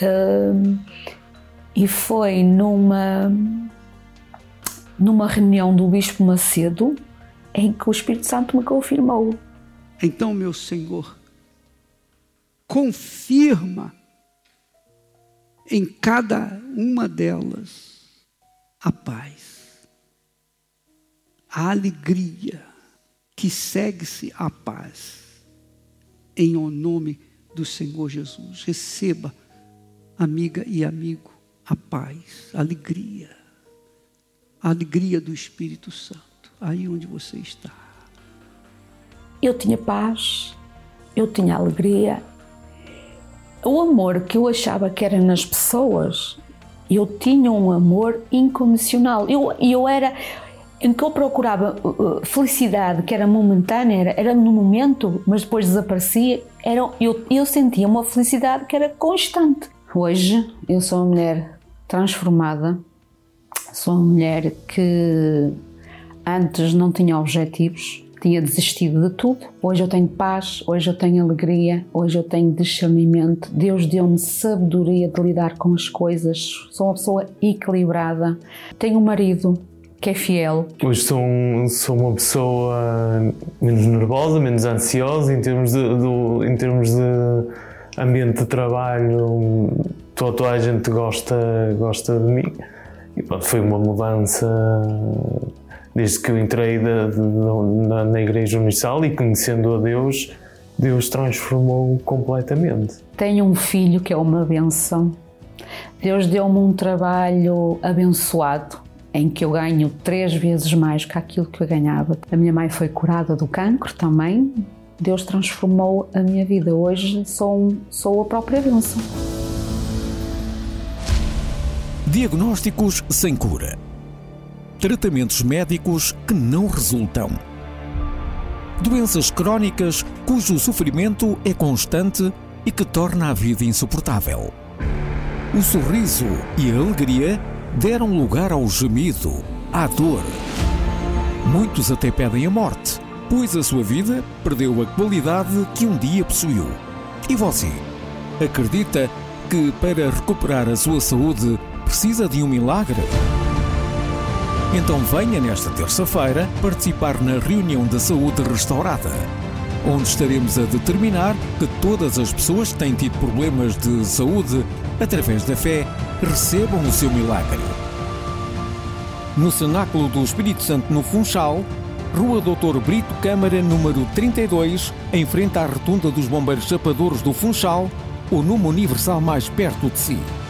E foi numa reunião do Bispo Macedo em que o Espírito Santo me confirmou. Então, meu Senhor, confirma em cada uma delas a paz, a alegria que segue-se à paz, em nome do Senhor Jesus. Receba, amiga e amigo, a paz, a alegria do Espírito Santo, aí onde você está. Eu tinha paz, eu tinha alegria. O amor que eu achava que era nas pessoas, eu tinha um amor incondicional. Eu era, em que eu procurava felicidade que era momentânea, era no momento, mas depois desaparecia. Eu sentia uma felicidade que era constante. Hoje eu sou uma mulher transformada, sou uma mulher que antes não tinha objetivos, tinha desistido de tudo. Hoje eu tenho paz, hoje eu tenho alegria, hoje eu tenho discernimento. Deus deu-me sabedoria de lidar com as coisas. Sou uma pessoa equilibrada. Tenho um marido que é fiel. Hoje sou uma pessoa menos nervosa, menos ansiosa em termos de ambiente de trabalho. Toda a gente gosta de mim. E pronto, foi uma mudança. Desde que eu entrei na Igreja Universal e conhecendo a Deus, Deus transformou completamente. Tenho um filho que é uma bênção. Deus deu-me um trabalho abençoado, em que eu ganho 3 vezes mais que aquilo que eu ganhava. A minha mãe foi curada do cancro também. Deus transformou a minha vida. Hoje sou a própria bênção. Diagnósticos sem cura. Tratamentos médicos que não resultam. Doenças crónicas cujo sofrimento é constante e que torna a vida insuportável. O sorriso e a alegria deram lugar ao gemido, à dor. Muitos até pedem a morte, pois a sua vida perdeu a qualidade que um dia possuiu. E você? Acredita que para recuperar a sua saúde precisa de um milagre? Então venha nesta terça-feira participar na reunião da saúde restaurada, onde estaremos a determinar que todas as pessoas que têm tido problemas de saúde, através da fé, recebam o seu milagre. No Cenáculo do Espírito Santo no Funchal, Rua Dr. Brito Câmara, número 32, em frente à Rotunda dos Bombeiros Chapadores do Funchal, ou numa Universal mais perto de si.